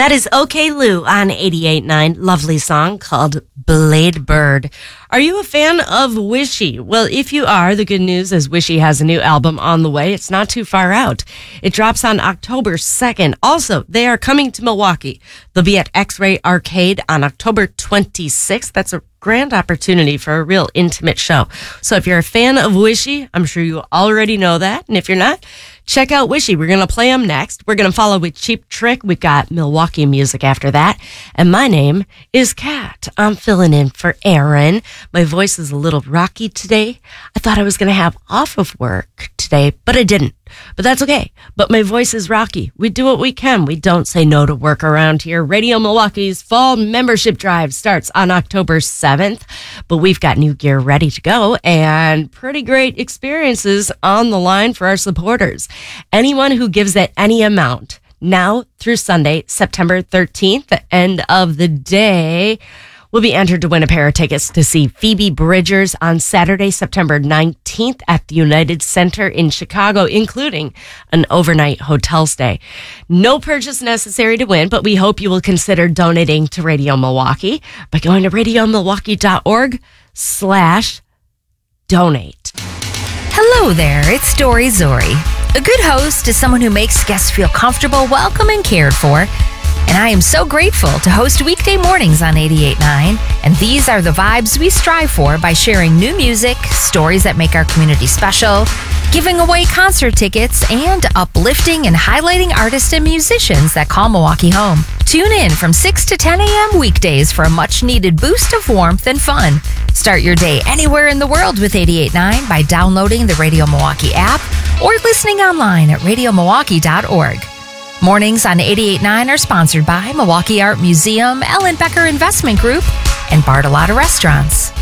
That is OK Lou on 88.9. Lovely song called Blade Bird. Are you a fan of Wishy? Well, if you are, the good news is Wishy has a new album on the way. It's not too far out. It drops on October 2nd. Also, they are coming to Milwaukee. They'll be at X-Ray Arcade on October 26th. That's a grand opportunity for a real intimate show. So if you're a fan of Wishy, I'm sure you already know that. And if you're not, check out Wishy. We're going to play them next. We're going to follow with Cheap Trick. We've got Milwaukee music after that. And my name is Kat. I'm filling in for Aaron. My voice is a little rocky today. I thought I was going to have off of work today, but I didn't. But that's okay. But my voice is rocky. We do what we can. We don't say no to work around here. Radio Milwaukee's fall membership drive starts on October 7th. But we've got new gear ready to go and pretty great experiences on the line for our supporters. Anyone who gives at any amount now through Sunday, September 13th, the end of the day, will be entered to win a pair of tickets to see Phoebe Bridgers on Saturday, September 19th at the United Center in Chicago, including an overnight hotel stay. No purchase necessary to win, but we hope you will consider donating to Radio Milwaukee by going to radiomilwaukee.org/donate. Hello there, it's Dory Zori. A good host is someone who makes guests feel comfortable, welcome, and cared for. And I am so grateful to host weekday mornings on 88.9. And these are the vibes we strive for by sharing new music, stories that make our community special, giving away concert tickets, and uplifting and highlighting artists and musicians that call Milwaukee home. Tune in from 6 to 10 a.m. weekdays for a much-needed boost of warmth and fun. Start your day anywhere in the world with 88.9 by downloading the Radio Milwaukee app or listening online at radiomilwaukee.org. Mornings on 88.9 are sponsored by Milwaukee Art Museum, Ellen Becker Investment Group, and Bartolotta Restaurants.